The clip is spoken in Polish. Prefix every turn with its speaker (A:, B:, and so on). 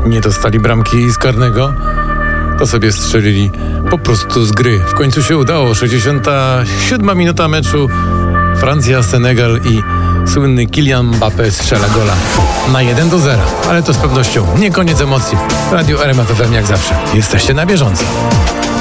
A: nie dostali bramki z karnego, to sobie strzelili po prostu z gry. W końcu się udało. 67 minuta meczu. Francja, Senegal i słynny Kylian Mbappé strzela gola na 1-0. Ale to z pewnością nie koniec emocji. Radio RMF FM jak zawsze. Jesteście na bieżąco.